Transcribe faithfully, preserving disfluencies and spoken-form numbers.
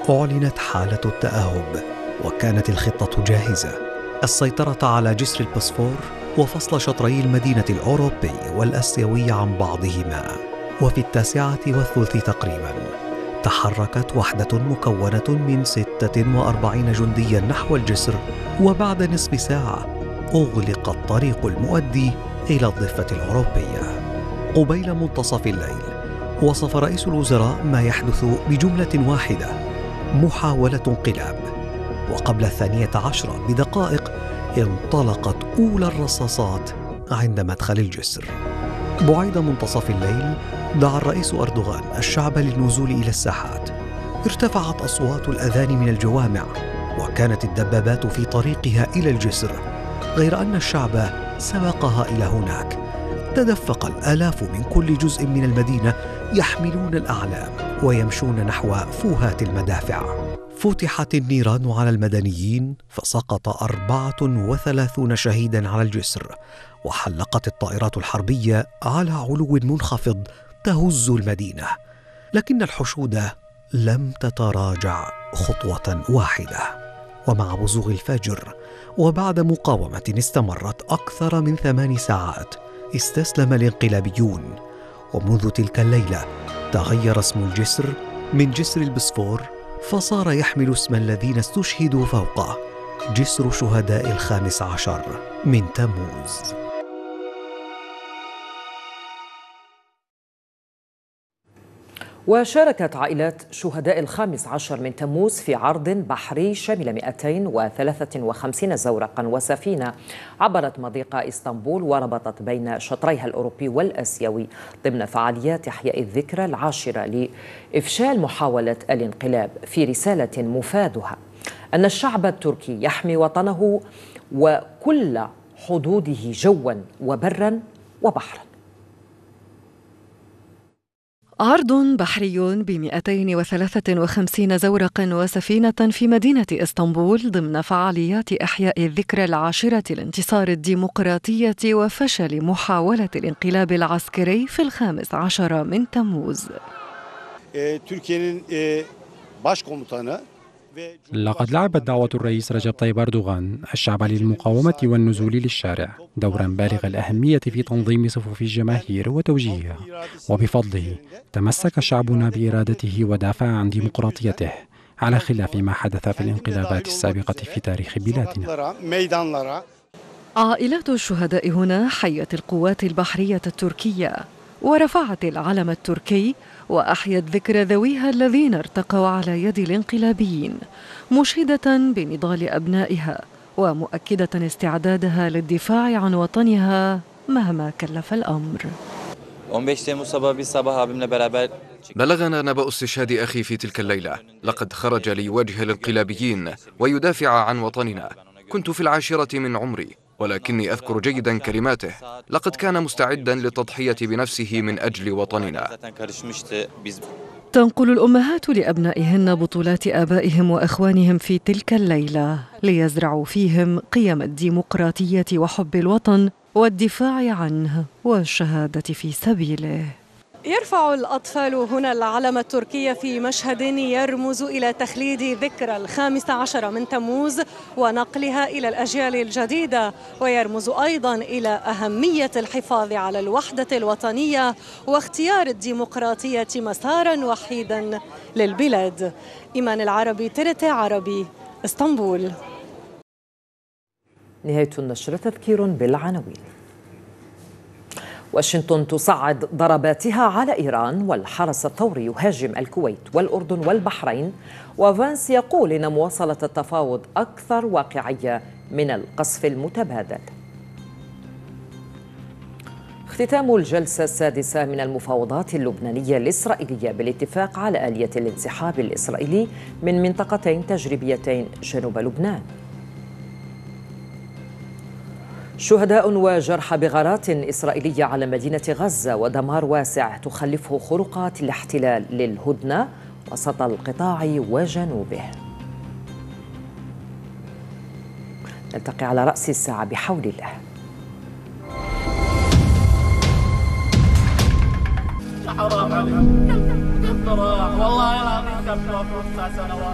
أعلنت حالة التأهب، وكانت الخطة جاهزة: السيطرة على جسر البوسفور وفصل شطري المدينة الأوروبي والآسيوي عن بعضهما. وفي التاسعة والثلث تقريباً تحركت وحدة مكونة من ستة وأربعين جندياً نحو الجسر، وبعد نصف ساعة أغلق الطريق المؤدي إلى الضفة الأوروبية. قبيل منتصف الليل وصف رئيس الوزراء ما يحدث بجملة واحدة: محاولة انقلاب. وقبل الثانية عشرة بدقائق انطلقت أولى الرصاصات عند مدخل الجسر. بعيد منتصف الليل دعا الرئيس أردوغان الشعب للنزول إلى الساحات. ارتفعت أصوات الأذان من الجوامع، وكانت الدبابات في طريقها إلى الجسر، غير أن الشعب سبقها إلى هناك. تدفق الآلاف من كل جزء من المدينة يحملون الأعلام ويمشون نحو فوهات المدافع. فتحت النيران على المدنيين، فسقط أربعة وثلاثون شهيداً على الجسر، وحلقت الطائرات الحربية على علو منخفض تهز المدينة. لكن الحشود لم تتراجع خطوة واحدة. ومع بزوغ الفجر وبعد مقاومة استمرت أكثر من ثمان ساعات استسلم الانقلابيون. ومنذ تلك الليلة تغير اسم الجسر من جسر البوسفور، فصار يحمل اسم الذين استشهدوا فوقه: جسر شهداء الخامس عشر من تموز. وشاركت عائلات شهداء الخامس عشر من تموز في عرض بحري شمل مئتين وثلاثة وخمسين زورقا وسفينة عبرت مضيق إسطنبول وربطت بين شطريها الأوروبي والآسيوي ضمن فعاليات إحياء الذكرى العاشرة لإفشال محاولة الانقلاب، في رسالة مفادها أن الشعب التركي يحمي وطنه وكل حدوده جوا وبرا وبحرا. عرض بحري بمئتين وثلاثة وخمسين زورق وسفينة في مدينة إسطنبول ضمن فعاليات إحياء الذكرى العاشرة لانتصار الديمقراطية وفشل محاولة الانقلاب العسكري في الخامس عشر من تموز. لقد لعبت دعوة الرئيس رجب طيب أردوغان الشعب للمقاومة والنزول للشارع دورا بالغ الأهمية في تنظيم صفوف الجماهير وتوجيهها، وبفضله تمسك شعبنا بإرادته ودافع عن ديمقراطيته، على خلاف ما حدث في الانقلابات السابقة في تاريخ بلادنا. عائلات الشهداء هنا حيت القوات البحرية التركية ورفعت العلم التركي وأحيت ذكرى ذويها الذين ارتقوا على يد الانقلابيين، مشيدة بنضال أبنائها ومؤكدة استعدادها للدفاع عن وطنها مهما كلف الأمر. بلغنا نبأ استشهاد أخي في تلك الليلة. لقد خرج ليواجه الانقلابيين ويدافع عن وطننا. كنت في العاشرة من عمري، ولكني أذكر جيدا كلماته: لقد كان مستعدا للتضحية بنفسه من أجل وطننا. تنقل الأمهات لأبنائهن بطولات آبائهم وإخوانهم في تلك الليلة ليزرعوا فيهم قيم الديمقراطية وحب الوطن والدفاع عنه والشهادة في سبيله. يرفع الأطفال هنا العلم التركي في مشهد يرمز إلى تخليد ذكرى الخامس عشر من تموز ونقلها إلى الأجيال الجديدة، ويرمز أيضا إلى أهمية الحفاظ على الوحدة الوطنية واختيار الديمقراطية مسارا وحيدا للبلاد. إيمان العربي، ترت عربي، اسطنبول. نهاية النشر. تذكير بالعناوين. واشنطن تصعد ضرباتها على إيران، والحرس الثوري يهاجم الكويت والأردن والبحرين، وفانس يقول إن مواصلة التفاوض أكثر واقعية من القصف المتبادل. اختتام الجلسة السادسة من المفاوضات اللبنانية الإسرائيلية بالاتفاق على آلية الانسحاب الإسرائيلي من منطقتين تجريبيتين جنوب لبنان. شهداء وجرحى بغارات إسرائيلية على مدينة غزة ودمار واسع تخلفه خروقات الاحتلال للهدنة وسط القطاع وجنوبه. نلتقي على رأس الساعة بحول الله. حرام عليك. والله العظيم